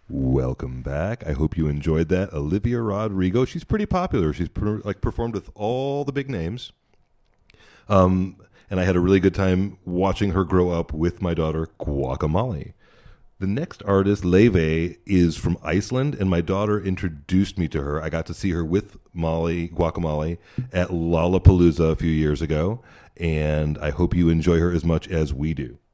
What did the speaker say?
Welcome back. I hope you enjoyed that. Olivia Rodrigo. She's pretty popular. She's performed with all the big names. And I had a really good time watching her grow up with my daughter, Guacamole. The next artist, Leve, is from Iceland, and my daughter introduced me to her. I got to see her with Molly, Guacamole, at Lollapalooza a few years ago, and I hope you enjoy her as much as we do.